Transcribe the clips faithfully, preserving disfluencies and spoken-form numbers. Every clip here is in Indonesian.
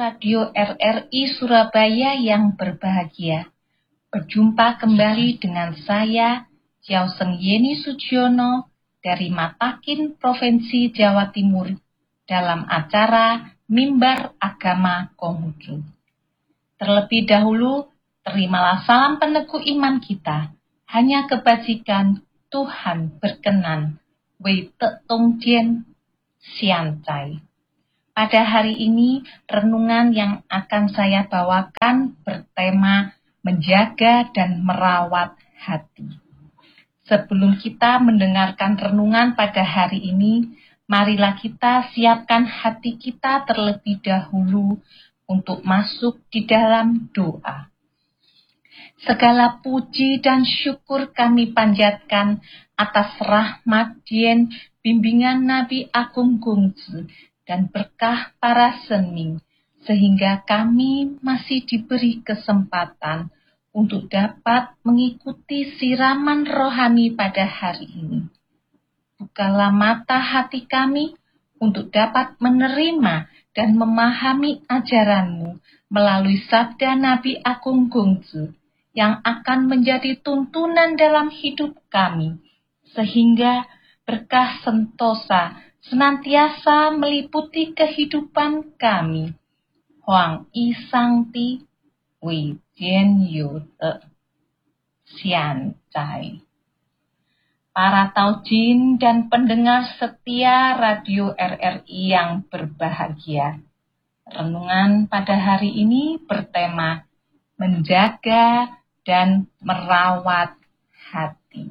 Radio R R I Surabaya yang berbahagia. Berjumpa kembali dengan saya, Ciauseng Yeni Sujiono dari Matakin Provinsi Jawa Timur dalam acara Mimbar Agama Konghucu. Terlebih dahulu, terimalah salam peneguh iman kita. Hanya kebajikan Tuhan berkenan. Wei Te Tong Tien Sian Cai. Pada hari ini, renungan yang akan saya bawakan bertema menjaga dan merawat hati. Sebelum kita mendengarkan renungan pada hari ini, marilah kita siapkan hati kita terlebih dahulu untuk masuk di dalam doa. Segala puji dan syukur kami panjatkan atas rahmat dien bimbingan Nabi Agung Gongzi dan berkah para seni, sehingga kami masih diberi kesempatan untuk dapat mengikuti siraman rohani pada hari ini. Bukalah mata hati kami untuk dapat menerima dan memahami ajaran-Mu melalui sabda Nabi Agung Gongzi yang akan menjadi tuntunan dalam hidup kami, sehingga berkah sentosa senantiasa meliputi kehidupan kami. Huang I Sang Ti Wei Jian Yu Te Sian Cai. Para taujin dan pendengar setia Radio R R I yang berbahagia. Renungan pada hari ini bertema menjaga dan merawat hati.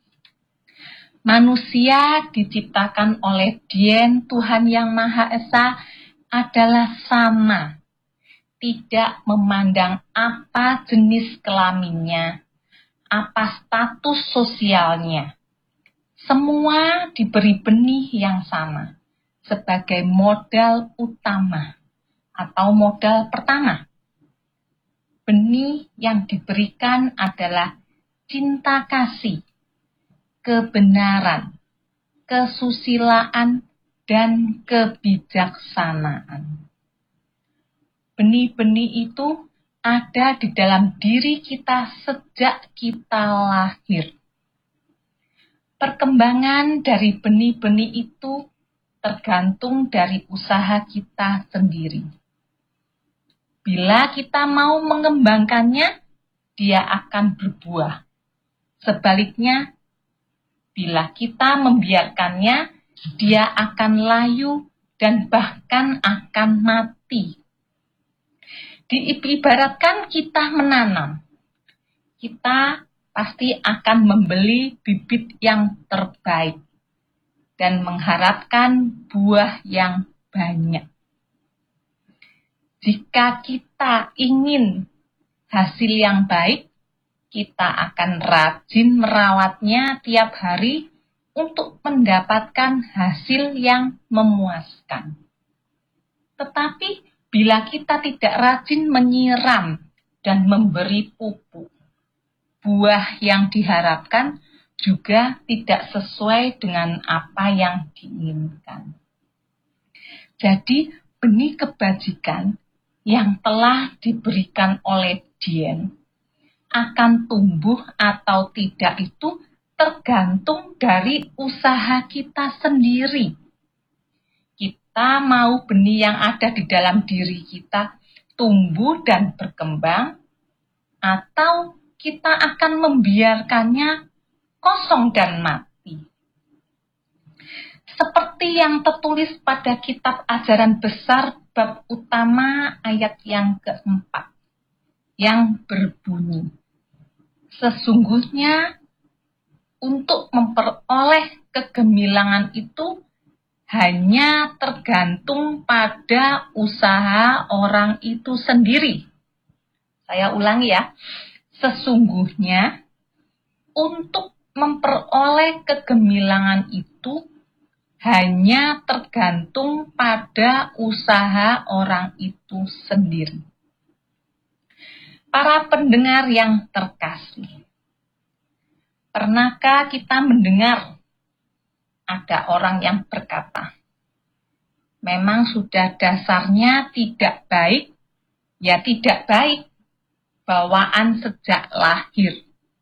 Manusia diciptakan oleh Dien Tuhan Yang Maha Esa adalah sama, tidak memandang apa jenis kelaminnya, apa status sosialnya. Semua diberi benih yang sama sebagai modal utama atau modal pertama. Benih yang diberikan adalah cinta kasih, kebenaran, kesusilaan, dan kebijaksanaan. Benih-benih itu ada di dalam diri kita sejak kita lahir. Perkembangan dari benih-benih itu tergantung dari usaha kita sendiri. Bila kita mau mengembangkannya, dia akan berbuah. Sebaliknya, bila kita membiarkannya, dia akan layu dan bahkan akan mati. Diibaratkan kita menanam. Kita pasti akan membeli bibit yang terbaik dan mengharapkan buah yang banyak. Jika kita ingin hasil yang baik, kita akan rajin merawatnya tiap hari untuk mendapatkan hasil yang memuaskan. Tetapi bila kita tidak rajin menyiram dan memberi pupuk, buah yang diharapkan juga tidak sesuai dengan apa yang diinginkan. Jadi benih kebajikan yang telah diberikan oleh Dien akan tumbuh atau tidak itu tergantung dari usaha kita sendiri. Kita mau benih yang ada di dalam diri kita tumbuh dan berkembang, atau kita akan membiarkannya kosong dan mati. Seperti yang tertulis pada kitab ajaran besar bab utama ayat yang keempat, yang berbunyi, sesungguhnya untuk memperoleh kegemilangan itu hanya tergantung pada usaha orang itu sendiri. Saya ulangi ya, sesungguhnya untuk memperoleh kegemilangan itu hanya tergantung pada usaha orang itu sendiri. Para pendengar yang terkasih, pernahkah kita mendengar ada orang yang berkata, memang sudah dasarnya tidak baik, ya tidak baik, bawaan sejak lahir.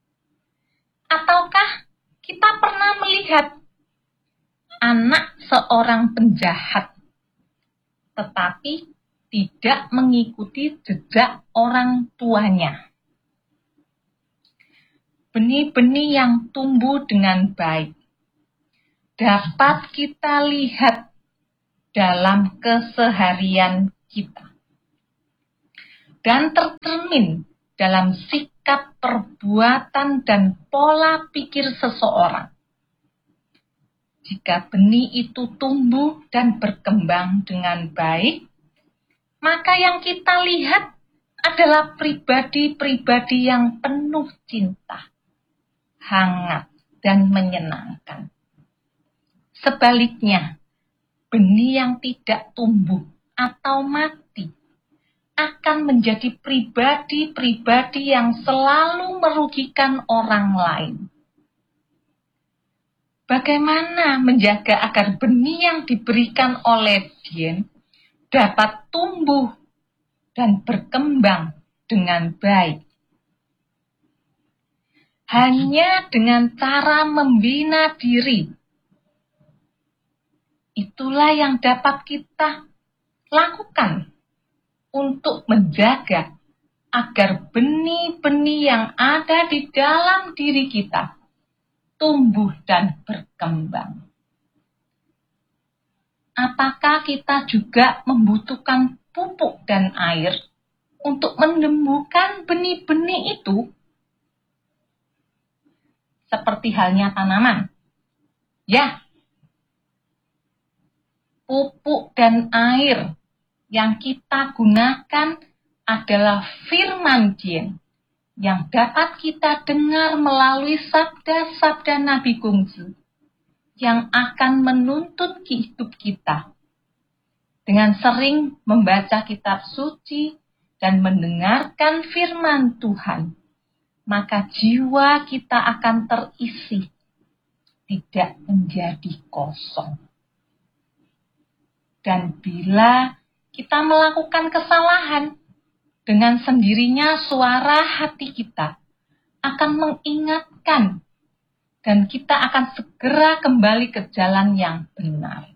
Ataukah kita pernah melihat anak seorang penjahat, tetapi tidak mengikuti jejak orang tuanya? Benih-benih yang tumbuh dengan baik dapat kita lihat dalam keseharian kita dan tercermin dalam sikap, perbuatan, dan pola pikir seseorang. Jika benih itu tumbuh dan berkembang dengan baik, maka yang kita lihat adalah pribadi-pribadi yang penuh cinta, hangat, dan menyenangkan. Sebaliknya, benih yang tidak tumbuh atau mati akan menjadi pribadi-pribadi yang selalu merugikan orang lain. Bagaimana menjaga agar benih yang diberikan oleh Dian dapat tumbuh dan berkembang dengan baik? Hanya dengan cara membina diri. Itulah yang dapat kita lakukan untuk menjaga agar benih-benih yang ada di dalam diri kita tumbuh dan berkembang. Apakah kita juga membutuhkan pupuk dan air untuk menumbuhkan benih-benih itu? Seperti halnya tanaman. Ya, pupuk dan air yang kita gunakan adalah firman Dian yang dapat kita dengar melalui sabda-sabda Nabi Gongsu yang akan menuntun hidup kita. Dengan sering membaca kitab suci dan mendengarkan firman Tuhan, maka jiwa kita akan terisi, tidak menjadi kosong. Dan bila kita melakukan kesalahan, dengan sendirinya suara hati kita akan mengingatkan dan kita akan segera kembali ke jalan yang benar.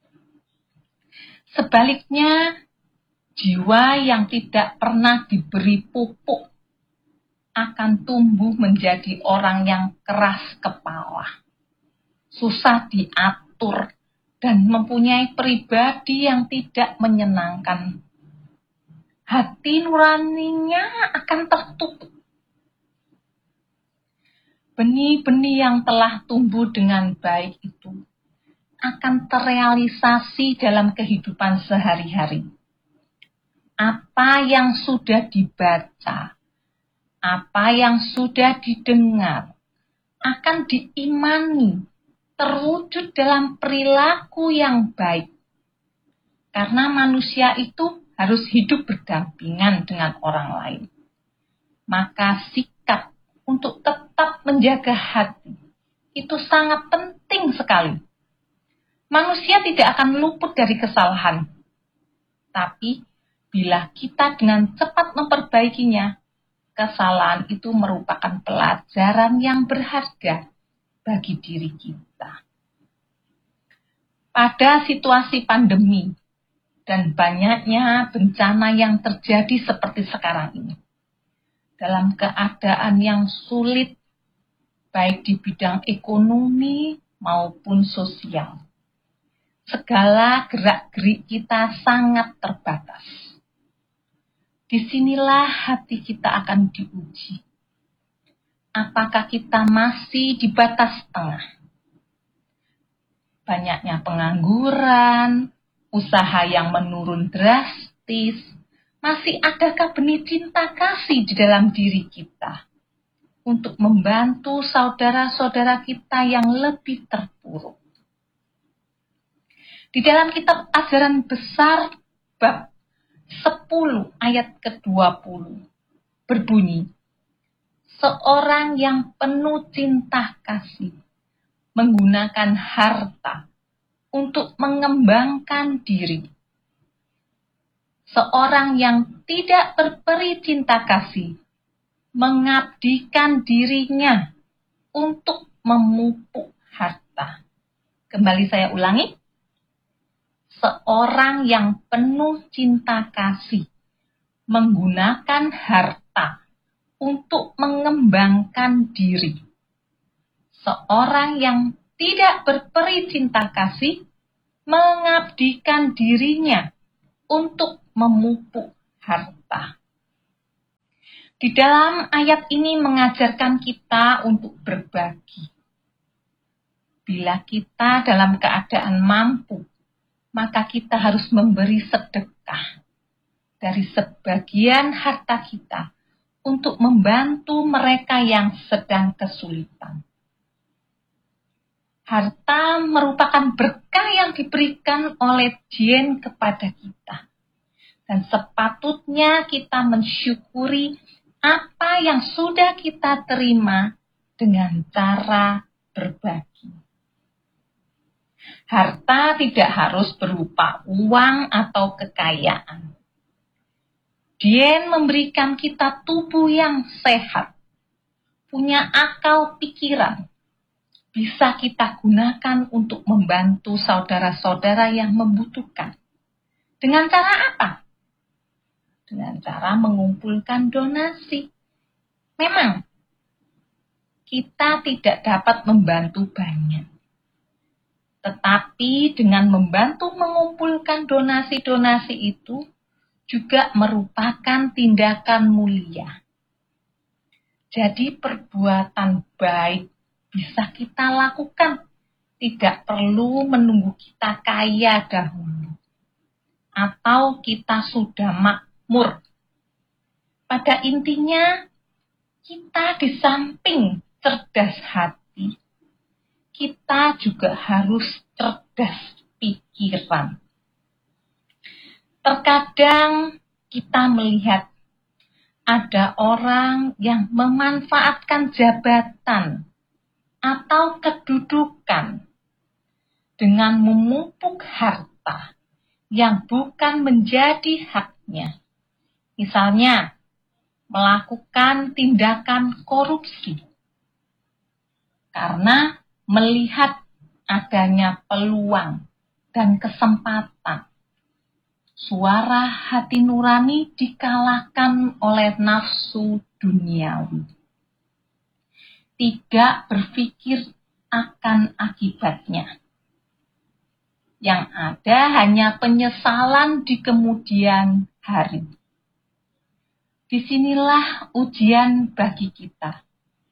Sebaliknya, jiwa yang tidak pernah diberi pupuk akan tumbuh menjadi orang yang keras kepala, susah diatur, dan mempunyai pribadi yang tidak menyenangkan. Hati nuraninya akan tertutup. Benih-benih yang telah tumbuh dengan baik itu akan terrealisasi dalam kehidupan sehari-hari. Apa yang sudah dibaca, apa yang sudah didengar, akan diimani, terwujud dalam perilaku yang baik. Karena manusia itu harus hidup berdampingan dengan orang lain. Maka sikap untuk tetap menjaga hati itu sangat penting sekali. Manusia tidak akan luput dari kesalahan. Tapi bila kita dengan cepat memperbaikinya, kesalahan itu merupakan pelajaran yang berharga bagi diri kita. Pada situasi pandemi dan banyaknya bencana yang terjadi seperti sekarang ini, dalam keadaan yang sulit, baik di bidang ekonomi maupun sosial, segala gerak-gerik kita sangat terbatas. Disinilah hati kita akan diuji. Apakah kita masih di batas tengah? Banyaknya pengangguran, usaha yang menurun drastis, masih adakah benih cinta kasih di dalam diri kita untuk membantu saudara-saudara kita yang lebih terpuruk? Di dalam kitab Ajaran Besar bab sepuluh ayat ke dua puluh berbunyi, seorang yang penuh cinta kasih menggunakan harta untuk mengembangkan diri. Seorang yang tidak berperi cinta kasih mengabdikan dirinya untuk memupuk harta. Kembali saya ulangi. Seorang yang penuh cinta kasih menggunakan harta untuk mengembangkan diri. Seorang yang tidak berperi cinta kasih mengabdikan dirinya untuk memupuk harta. Di dalam ayat ini mengajarkan kita untuk berbagi. Bila kita dalam keadaan mampu, maka kita harus memberi sedekah dari sebagian harta kita untuk membantu mereka yang sedang kesulitan. Harta merupakan berkah yang diberikan oleh Dieu kepada kita. Dan sepatutnya kita mensyukuri apa yang sudah kita terima dengan cara berbagi. Harta tidak harus berupa uang atau kekayaan. Dieu memberikan kita tubuh yang sehat, punya akal pikiran, bisa kita gunakan untuk membantu saudara-saudara yang membutuhkan. Dengan cara apa? Dengan cara mengumpulkan donasi. Memang, kita tidak dapat membantu banyak. Tetapi dengan membantu mengumpulkan donasi-donasi itu juga merupakan tindakan mulia. Jadi perbuatan baik bisa kita lakukan. Tidak perlu menunggu kita kaya dahulu. Atau kita sudah makmur. Pada intinya, kita di samping cerdas hati, kita juga harus cerdas pikiran. Terkadang kita melihat ada orang yang memanfaatkan jabatan atau kedudukan dengan memupuk harta yang bukan menjadi haknya. Misalnya, melakukan tindakan korupsi karena melihat adanya peluang dan kesempatan. Suara hati nurani dikalahkan oleh nafsu duniawi. Tidak berpikir akan akibatnya. Yang ada hanya penyesalan di kemudian hari. Disinilah ujian bagi kita.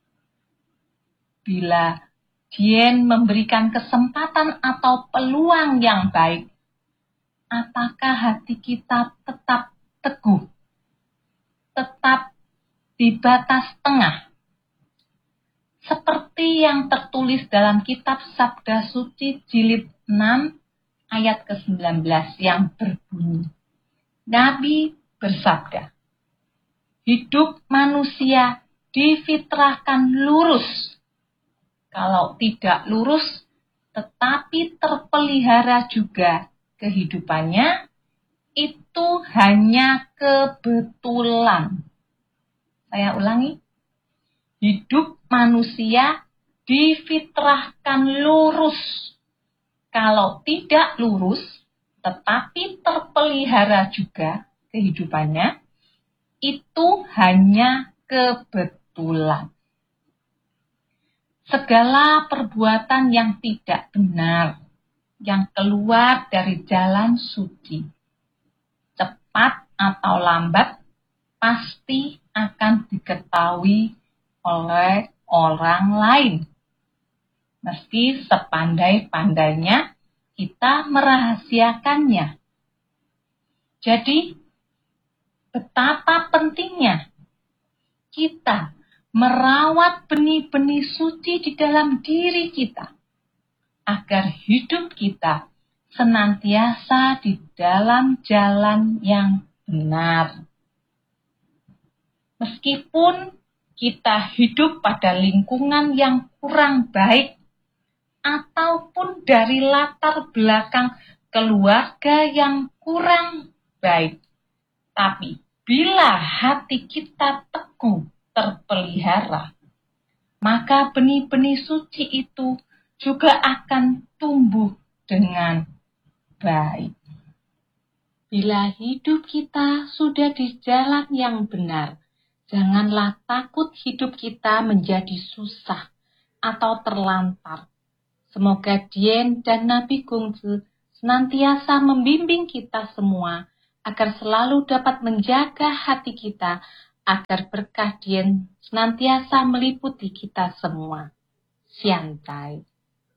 Bila Dieu memberikan kesempatan atau peluang yang baik, apakah hati kita tetap teguh, tetap di batas tengah? Seperti yang tertulis dalam kitab Sabda Suci jilid enam ayat ke sembilan belas yang berbunyi, Nabi bersabda, hidup manusia difitrahkan lurus. Kalau tidak lurus, tetapi terpelihara juga kehidupannya, itu hanya kebetulan. Saya ulangi. Hidup manusia difitrahkan lurus. Kalau tidak lurus, tetapi terpelihara juga kehidupannya, itu hanya kebetulan. Segala perbuatan yang tidak benar, yang keluar dari jalan suci, cepat atau lambat, pasti akan diketahui oleh orang lain. Meski sepandai-pandainya kita merahasiakannya. Jadi, betapa pentingnya kita merawat benih-benih suci di dalam diri kita, agar hidup kita senantiasa di dalam jalan yang benar. Meskipun kita hidup pada lingkungan yang kurang baik, ataupun dari latar belakang keluarga yang kurang baik. Tapi bila hati kita teguh terpelihara, maka benih-benih suci itu juga akan tumbuh dengan baik. Bila hidup kita sudah di jalan yang benar, janganlah takut hidup kita menjadi susah atau terlantar. Semoga Dien dan Nabi Gongzi senantiasa membimbing kita semua agar selalu dapat menjaga hati kita, agar berkah Dien senantiasa meliputi kita semua. Siantai.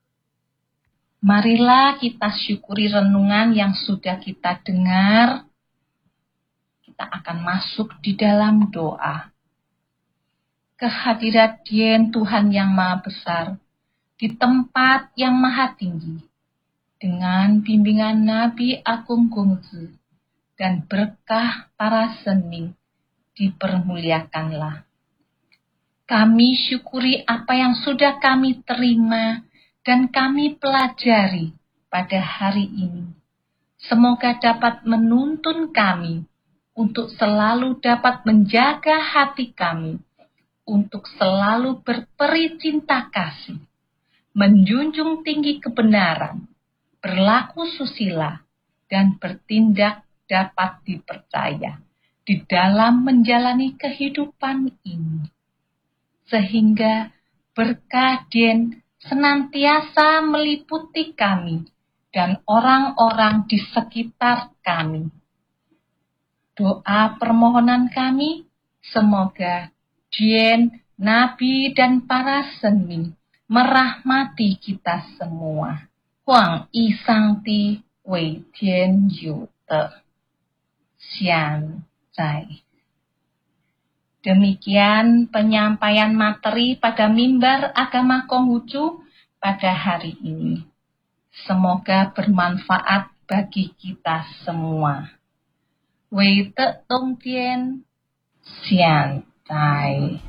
Marilah kita syukuri renungan yang sudah kita dengar. Kita akan masuk di dalam doa. Kehadirat Dien Tuhan yang Maha Besar di tempat yang maha tinggi, dengan bimbingan Nabi Agung Gongzi dan berkah para sening, dipermuliakanlah. Kami syukuri apa yang sudah kami terima dan kami pelajari pada hari ini. Semoga dapat menuntun kami untuk selalu dapat menjaga hati kami, untuk selalu berperi cinta kasih, menjunjung tinggi kebenaran, berlaku susila, dan bertindak dapat dipercaya di dalam menjalani kehidupan ini. Sehingga berkah Dien senantiasa meliputi kami dan orang-orang di sekitar kami. Doa permohonan kami, semoga Dien, Nabi, dan para seni merahmati kita semua. Huang yi sang di wei tian yu de. Xian zai. Demikian penyampaian materi pada mimbar agama Konghucu pada hari ini. Semoga bermanfaat bagi kita semua. Wei te dong tian. Xian zai.